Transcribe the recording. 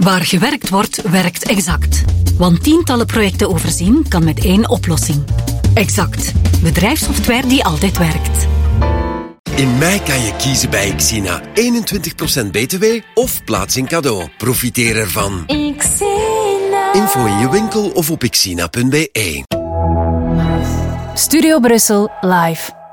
Waar gewerkt wordt, werkt Exact. Want tientallen projecten overzien kan met één oplossing. Exact. Bedrijfssoftware die altijd werkt. In mei kan je kiezen bij Xina. 21% btw of plaatsing cadeau. Profiteer ervan. Xina. Info in je winkel of op xina.be. Studio Brussel live.